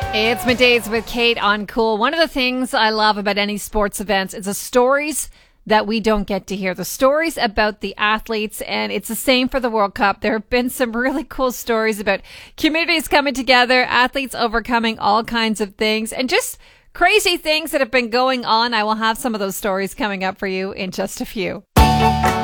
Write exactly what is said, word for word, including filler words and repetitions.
It's Middays with Kate on Cool. One of the things I love about any sports events is the stories that we don't get to hear. The stories about the athletes, and it's the same for the World Cup. There have been some really cool stories about communities coming together, athletes overcoming all kinds of things, and just crazy things that have been going on. I will have some of those stories coming up for you in just a few.